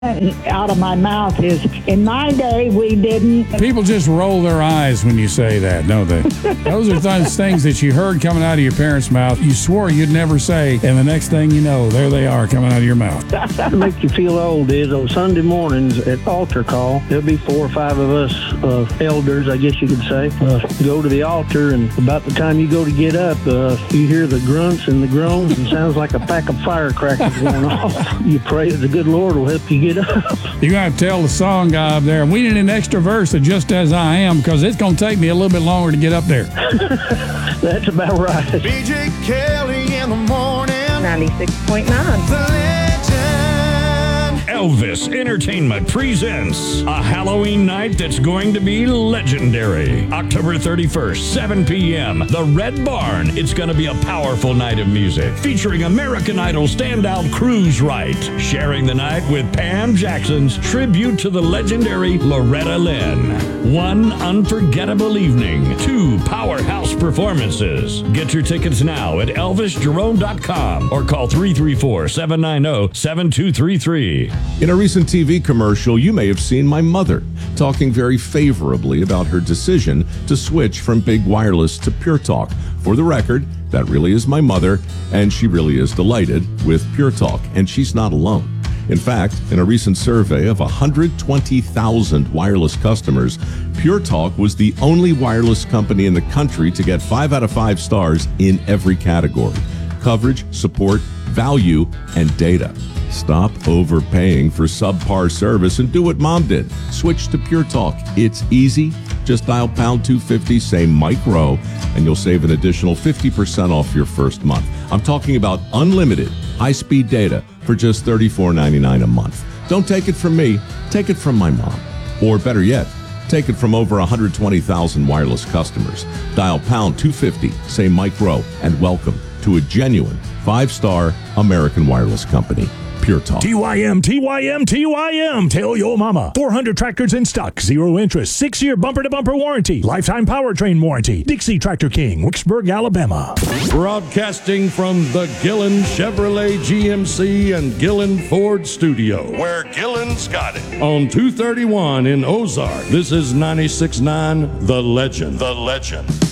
out of my mouth is, in my day, we didn't. People just roll their eyes when you say that, don't they? Those are those things that you heard coming out of your parents' mouth. You swore you'd never say, and the next thing you know, there they are coming out of your mouth. To make you feel old is on Sunday mornings at altar call, there'll be 4 or 5 of us elders, I guess you could say, go to the altar, and about the time you go to get up, you hear the grunts and the groans, and it sounds like a pack of firecrackers going off. You pray that the good Lord will help you get up. You're going to have to tell the song guy up there, we need an extra verse of Just As I Am, because it's going to take me a little bit longer to get up there. That's about right. BJ Kelly in the morning. 96.9. Elvis Entertainment presents a Halloween night that's going to be legendary. October 31st, 7 p.m., the Red Barn. It's going to be a powerful night of music featuring American Idol standout Cruise Wright, sharing the night with Pam Jackson's tribute to the legendary Loretta Lynn. One unforgettable evening, 2 powerhouse performances. Get your tickets now at elvisjerome.com or call 334-790-7233. In a recent TV commercial, you may have seen my mother talking very favorably about her decision to switch from Big Wireless to Pure Talk. For the record, that really is my mother, and she really is delighted with Pure Talk, and she's not alone. In fact, in a recent survey of 120,000 wireless customers, Pure Talk was the only wireless company in the country to get 5 out of 5 stars in every category: coverage, support, value, and data. Stop overpaying for subpar service and do what Mom did. Switch to Pure Talk. It's easy. Just dial pound 250, say Mike Rowe, and you'll save an additional 50% off your first month. I'm talking about unlimited high-speed data for just $34.99 a month. Don't take it from me. Take it from my mom. Or better yet, take it from over 120,000 wireless customers. Dial pound 250, say Mike Rowe, and welcome to a genuine 5-star American wireless company. Pure Talk. TYM. Tell your mama. 400 tractors in stock. 0 interest. 6-year bumper-to-bumper warranty. Lifetime powertrain warranty. Dixie Tractor King, Wicksburg, Alabama. Broadcasting from the Gillen Chevrolet GMC and Gillen Ford studio, Where Gillen's got it. on 231 in Ozark. This is 96.9 The Legend. The legend.